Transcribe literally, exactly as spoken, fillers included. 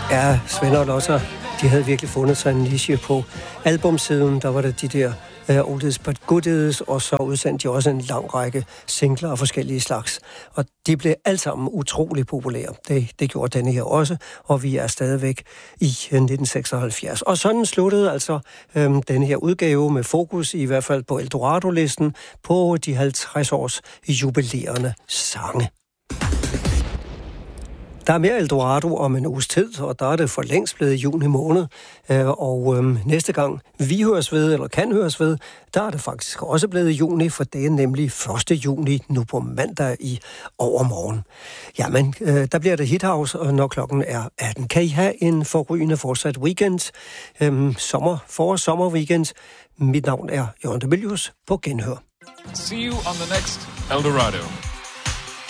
Ja, Svend og Lotta, de havde virkelig fundet sig en niche på albumsiden. Der var der de der uh, Oldies but Goodies, og så udsendte de også en lang række singler af forskellige slags. Og de blev alle sammen utrolig populære. Det, det gjorde denne her også, og vi er stadigvæk i nitten seksoghalvfjerds. Og sådan sluttede altså øhm, denne her udgave med fokus i hvert fald på Eldorado-listen på de halvtreds års jubilerende sange. Der er mere Eldorado om en uges tid, og der er det for længst blevet juni måned. Og øhm, næste gang vi høres ved, eller kan høres ved, der er det faktisk også blevet juni, for det er nemlig første juni nu på mandag i overmorgen. Jamen, øh, der bliver det Hithouse, når klokken er atten. Kan I have en forrygende fortsat weekend? Øhm, sommer, for sommerweekend. Mit navn er Jørgen de Mylius på Genhør. See you on the next Eldorado.